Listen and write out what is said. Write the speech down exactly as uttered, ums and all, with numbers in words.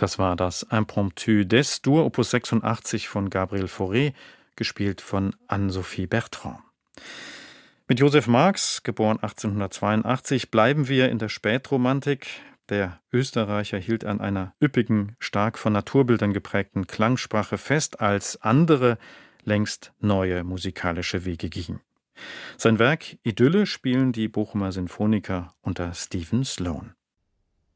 Das war das Impromptu d'Es-Dur, Opus sechsundachtzig von Gabriel Fauré, gespielt von Anne-Sophie Bertrand. Mit Josef Marx, geboren achtzehnhundertzweiundachtzig, bleiben wir in der Spätromantik. Der Österreicher hielt an einer üppigen, stark von Naturbildern geprägten Klangsprache fest, als andere längst neue musikalische Wege gingen. Sein Werk Idylle spielen die Bochumer Sinfoniker unter Stephen Sloan.